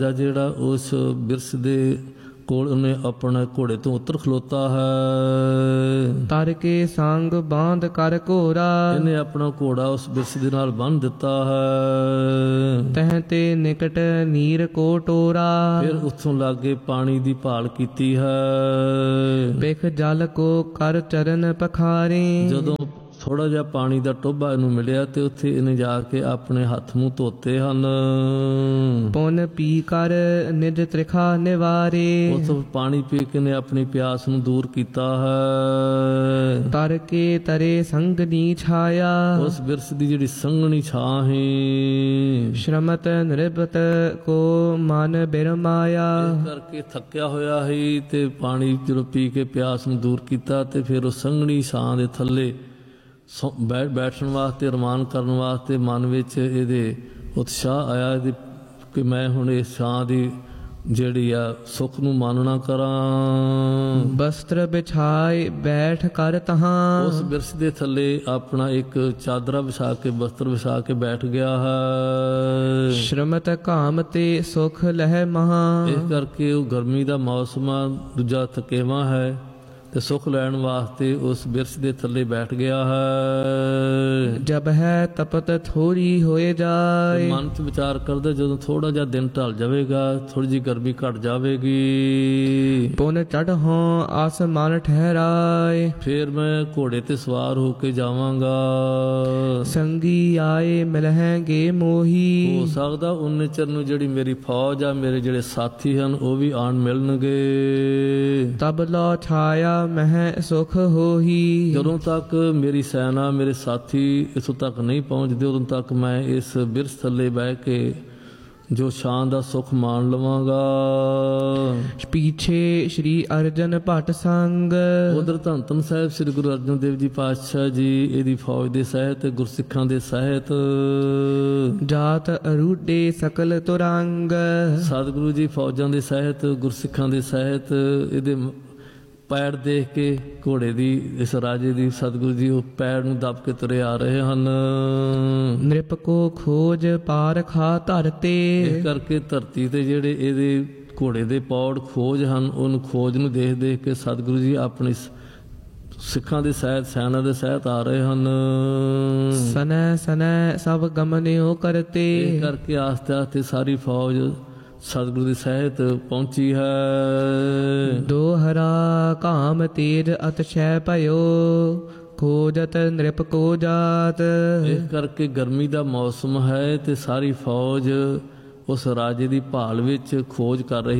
ਜਿਹੜਾ ਉਸ ਬਿਰਸ ਦੇ ਕੋਲ ਉਹਨੇ ਆਪਣੇ ਘੋੜੇ ਤੋਂ ਉਤਰ ਖਲੋਤਾ ਹੈ। ਤਰ ਕੇ ਸੰਗ ਬਾਂਧ ਕਰ ਘੋਰਾ, ਇਹਨੇ ਆਪਣਾ ਘੋੜਾ ਉਸ ਬਿਰਸ ਦੇ ਨਾਲ ਬੰਨ੍ਹ ਦਿੱਤਾ ਹੈ। ਤਹ ਤੇ ਨਿਕਟ ਨੀਰ ਕੋ ਟੋਰਾ, ਫਿਰ ਉੱਥੋਂ ਲਾਗੇ ਪਾਣੀ ਦੀ ਭਾਲ ਕੀਤੀ ਹੈ। ਬਿਖ ਜਲ ਕੋ ਕਰ ਚਰਨ ਪਖਾਰੇ, ਜਦੋਂ ਥੋੜਾ ਜਿਹਾ ਪਾਣੀ ਦਾ ਟੋਭਾ ਇਹਨੂੰ ਮਿਲਿਆ ਤੇ ਉੱਥੇ ਇਹਨੇ ਜਾ ਕੇ ਆਪਣੇ ਹੱਥ ਮੂੰਹ ਧੋਤੇ ਹਨ। ਪੁਨ ਪੀ ਕਰ ਨਿਜ ਤ੍ਰਿਖਾ ਨਿਵਾਰੇ, ਉੱਥੋਂ ਪਾਣੀ ਪੀ ਕੇ ਨੇ ਆਪਣੀ ਪਿਆਸ ਨੂੰ ਦੂਰ ਕੀਤਾ ਹੈ। ਤਰ ਕੇ ਤਰੇ ਸੰਗਨੀ ਛਾਇਆ, ਉਸ ਬਿਰਸ ਦੀ ਜਿਹੜੀ ਸੰਘਣੀ ਛਾਂ ਹੈ, ਸ਼ਰਮਤ ਨਿਰਭਤ ਕੋ ਮਨ ਬਿਰਮਾਇਆ। ਇਸ ਕਰਕੇ ਥੱਕਿਆ ਹੋਇਆ ਸੀ ਤੇ ਪਾਣੀ ਜਦੋਂ ਪੀ ਕੇ ਪਿਆਸ ਨੂੰ ਦੂਰ ਕੀਤਾ ਤੇ ਫਿਰ ਉਹ ਸੰਘਣੀ ਛਾਂ ਦੇ ਥੱਲੇ ਬੈਠਣ ਵਾਸਤੇ, ਅਰਮਾਨ ਕਰਨ ਵਾਸਤੇ ਮਨ ਵਿੱਚ ਇਹਦੇ ਉਤਸ਼ਾਹ ਆਇਆ ਕਿ ਮੈਂ ਹੁਣ ਇਸ ਛਾਂ ਦੀ ਜਿਹੜੀ ਆ ਸੁੱਖ ਨੂੰ ਮਾਨਣਾ ਕਰਾਂ। ਬਸਤਰ ਬਿਛਾਏ ਬੈਠ ਕਰ ਤਹਾਂ, ਉਸ ਬਿਰਸ ਦੇ ਥੱਲੇ ਆਪਣਾ ਇੱਕ ਚਾਦਰਾ ਵਿਛਾ ਕੇ, ਬਸਤਰ ਵਿਛਾ ਕੇ ਬੈਠ ਗਿਆ ਹੈ। ਸ਼ਰਮਤ ਘਾਮ ਤੇ ਸੁਖ ਲਹਿ ਮਹਾ, ਇਸ ਕਰਕੇ ਉਹ ਗਰਮੀ ਦਾ ਮੌਸਮ ਆ, ਦੂਜਾ ਥਕੇਵਾਂ ਹੈ ਤੇ ਸੁੱਖ ਲੈਣ ਵਾਸਤੇ ਉਸ ਬਿਰਸ ਦੇ ਥੱਲੇ ਬੈਠ ਗਿਆ ਹੈ। ਜਬ ਹੈ ਤਪਤ ਥੋੜੀ ਹੋਏ ਜਾਏ, ਮਨ 'ਚ ਵਿਚਾਰ ਕਰਦਾ ਜਦੋਂ ਥੋੜਾ ਜਿਹਾ ਦਿਨ ਢਲ ਜਾਵੇਗਾ, ਥੋੜੀ ਜਿਹੀ ਗਰਮੀ ਘਟ ਜਾਵੇਗੀ, ਪੁਨ ਚੜ੍ਹੋਂ ਆਸਮਾਨ ਠਹਿਰਾਏ, ਫਿਰ ਮੈਂ ਘੋੜੇ ਤੇ ਸਵਾਰ ਹੋ ਕੇ ਜਾਵਾਂਗਾ। ਸੰਗੀ ਆਏ ਮਿਲਹਿਗੇ ਮੋਹੀ, ਹੋ ਸਕਦਾ ਉਨੇ ਚਿਰ ਨੂੰ ਜਿਹੜੀ ਮੇਰੀ ਫੌਜ ਆ, ਮੇਰੇ ਜਿਹੜੇ ਸਾਥੀ ਹਨ, ਉਹ ਵੀ ਆਣ ਮਿਲਣਗੇ। ਤਬ ਲੋ ਛਾਇਆ ਮਹਿ ਸੁਖ ਹੋਹੀ, ਜਦੋਂ ਤੱਕ ਮੇਰੀ ਸੈਨਾ, ਮੇਰੇ ਸਾਥੀ ਇੱਥੋਂ ਤੱਕ ਨਹੀਂ ਪਹੁੰਚਦੇ, ਉਦੋਂ ਤੱਕ ਮੈਂ ਇਸ ਬਿਰਸ ਥੱਲੇ ਬਹਿ ਕੇ ਜੋ ਸ਼ਾਨ ਦਾ ਸੁੱਖ ਮਾਣ ਲਵਾਂਗਾ। ਪੀਛੇ ਸ਼੍ਰੀ ਅਰਜਨ ਭੱਟ ਸੰਗ, ਉਧਰ ਧੰਨ ਧੰਨ ਸਾਹਿਬ ਸ੍ਰੀ ਗੁਰੂ ਅਰਜਨ ਦੇਵ ਜੀ ਪਾਤਸ਼ਾਹ ਜੀ ਇਹਦੀ ਫੌਜ ਦੇ ਸਹਿਤ, ਗੁਰਸਿੱਖਾਂ ਦੇ ਸਹਿਤ, ਜਾਤ ਅਰੂਡੇ ਸਕਲ ਤੁਰੰਗ, ਸਤਿਗੁਰੂ ਜੀ ਫੌਜਾਂ ਦੇ ਸਹਿਤ, ਗੁਰਸਿੱਖਾਂ ਦੇ ਸਹਿਤ ਇਹਦੇ ਪੈਰ ਦੇਖ ਕੇ ਘੋੜੇ ਦੀ, ਇਸ ਰਾਜੇ ਦੀ, ਸਤਿਗੁਰੂ ਜੀ ਉਹ ਪੈਰ ਨੂੰ ਦੱਬ ਕੇ ਤੁਰੇ ਆ ਰਹੇ ਹਨ। ਨ੍ਰਿਪ ਕੋ ਖੋਜ ਪਾਰਖਾ ਧਰਤੇ, ਇਸ ਕਰਕੇ ਧਰਤੀ ਤੇ ਜਿਹੜੇ ਇਹਦੇ ਘੋੜੇ ਦੇ ਪੌੜ ਖੋਜ ਹਨ, ਉਹਨੂੰ ਖੋਜ ਨੂੰ ਦੇਖ ਦੇਖ ਕੇ ਸਤਿਗੁਰੂ ਜੀ ਆਪਣੀ ਸਿੱਖਾਂ ਦੇ ਸਹਿਤ, ਸੈਨਾ ਦੇ ਸਹਿਤ ਆ ਰਹੇ ਹਨ। ਸਨੈ ਸਨੈ ਸਭ ਗਮਨਿਓ ਕਰਤੇ, ਇਸ ਕਰਕੇ ਆਸਤੇ ਆਸਤੇ ਸਾਰੀ ਫੌਜ ਸਤਿਗੁਰੂ ਦੀ ਸਹਿਤ ਪਹੁੰਚੀ ਹੈ। ਦੋਹਰਾ ਕਾਮ ਤੇਜ ਅਤਸ਼ੈ ਭਇਓ, ਖੋਜਤ ਨ੍ਰਿਪ ਕੋ ਜਾਤ। ਇਸ ਕਰਕੇ ਗਰਮੀ ਦਾ ਮੌਸਮ ਹੈ ਤੇ ਸਾਰੀ ਫੌਜ ਉਸ ਰਾਜੇ ਦੀ ਭਾਲ ਵਿੱਚ ਖੋਜ ਕਰ ਰਹੀ